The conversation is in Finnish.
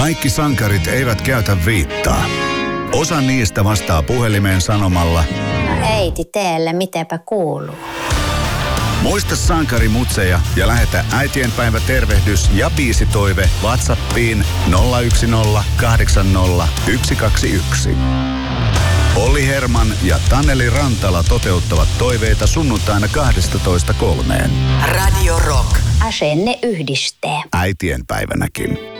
Kaikki sankarit eivät käytä viittaa. Osa niistä vastaa puhelimeen sanomalla: äiti, teelle, mitäpä kuuluu? Muista sankarimutseja ja lähetä äitienpäivätervehdys ja biisitoive WhatsAppiin 010 80 121. Olli Herman ja Taneli Rantala toteuttavat toiveita sunnuntaina 12.3. Radio Rock. Asenne yhdistää. Äitienpäivänäkin.